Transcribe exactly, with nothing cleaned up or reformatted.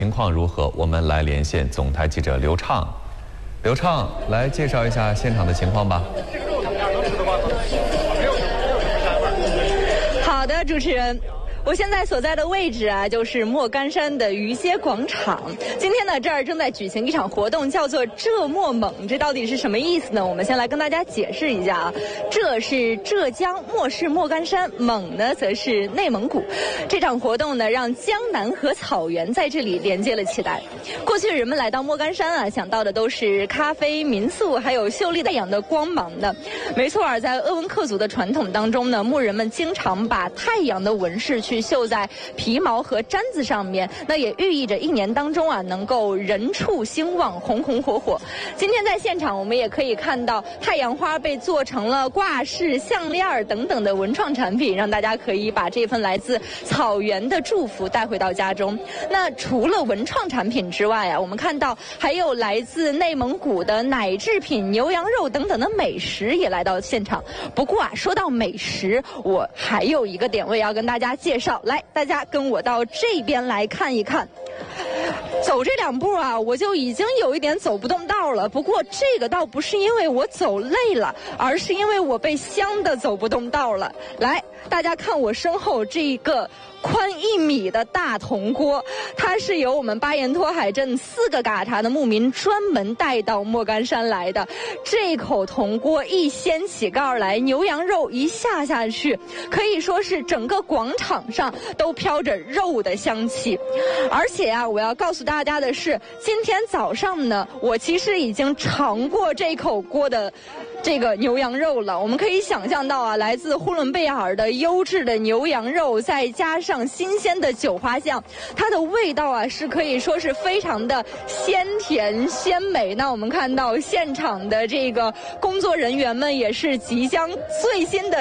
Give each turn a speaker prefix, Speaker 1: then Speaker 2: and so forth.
Speaker 1: 情况如何？我们来连线总台记者刘畅。刘畅，来介绍一下现场的情况吧。
Speaker 2: 好的，主持人。我现在所在的位置啊，就是莫干山的鱼街广场。今天呢，这儿正在举行一场活动，叫做“浙莫猛”。这到底是什么意思呢？我们先来跟大家解释一下啊。浙是浙江，莫是莫干山，蒙呢则是内蒙古。这场活动呢，让江南和草原在这里连接了起来。过去人们来到莫干山啊，想到的都是咖啡、民宿，还有秀丽太阳的光芒的。没错啊，在鄂温克族的传统当中呢，牧人们经常把太阳的纹饰去绣在皮毛和毡子上面，那也寓意着一年当中啊能够人畜兴旺，红红火火。今天在现场我们也可以看到太阳花被做成了挂饰、项链等等的文创产品，让大家可以把这份来自草原的祝福带回到家中。那除了文创产品之外啊，我们看到还有来自内蒙古的奶制品、牛羊肉等等的美食也来到现场。不过啊，说到美食，我还有一个点位要跟大家介绍。来，大家跟我到这边来看一看。走这两步啊，我就已经有一点走不动道了。不过这个倒不是因为我走累了，而是因为我被香的走不动道了。来，大家看我身后这一个宽一米的大铜锅，它是由我们巴彦托海镇四个嘎查的牧民专门带到莫干山来的。这口铜锅一掀起盖来，牛羊肉一下下去，可以说是整个广场上都飘着肉的香气。而且啊，我要告诉大家的是，今天早上呢，我其实已经尝过这口锅的这个牛羊肉了。我们可以想象到啊，来自呼伦贝尔的优质的牛羊肉，再加上新鲜的韭花酱，它的味道啊是可以说是非常的鲜甜鲜美。那我们看到现场的这个工作人员们也是即将最新的